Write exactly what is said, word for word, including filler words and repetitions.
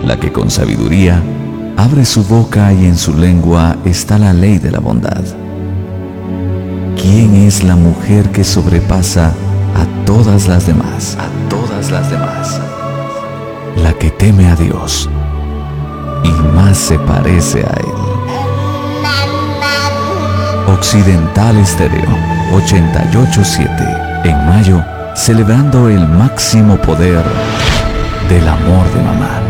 la que con sabiduría abre su boca y en su lengua está la ley de la bondad. ¿Quién es la mujer que sobrepasa a todas las demás? A todas las demás. La que teme a Dios y más se parece a Él. Occidental Estéreo ochenta y ocho punto siete. En mayo, celebrando el máximo poder del amor de mamá.